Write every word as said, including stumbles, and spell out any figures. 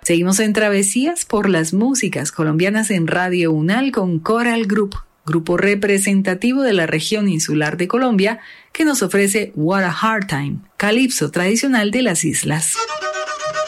Seguimos en Travesías por las músicas colombianas en Radio UNAL con Coral Group, grupo representativo de la región insular de Colombia, que nos ofrece What a Hard Time, calipso tradicional de las islas.